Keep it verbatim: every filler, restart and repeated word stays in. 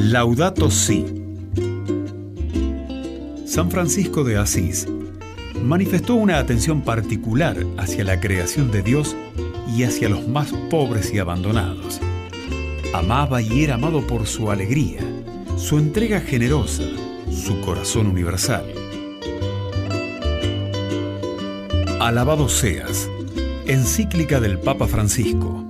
Laudato Si. San Francisco de Asís manifestó una atención particular hacia la creación de Dios y hacia los más pobres y abandonados. Amaba y era amado por su alegría, su entrega generosa, su corazón universal. Alabado seas, encíclica del Papa Francisco.